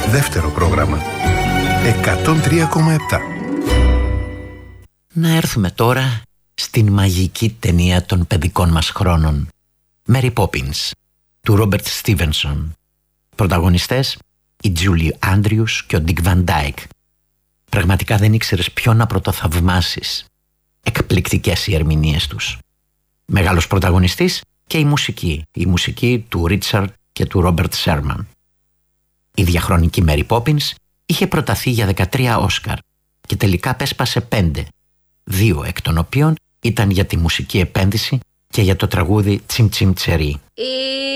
Δεύτερο πρόγραμμα. 103,7. Να έρθουμε τώρα στην μαγική ταινία των παιδικών μας χρόνων, Mary Poppins, του Ρόμπερτ Στίβενσον. Πρωταγωνιστές η Τζούλι Άντριους και ο Ντικ Βαν Ντάικ. Πραγματικά δεν ήξερες ποιον να πρωτοθαυμάσεις. Εκπληκτικές οι ερμηνείες τους. Μεγάλος πρωταγωνιστής και η μουσική του Ρίτσαρντ και του Ρόμπερτ Σέρμαν. Η διαχρονική Mary Poppins είχε προταθεί για 13 Όσκαρ και τελικά πέσπασε 5, 2 εκ των οποίων ήταν για τη μουσική επένδυση και για το τραγούδι Τσιμ Τσιμ Τσερί.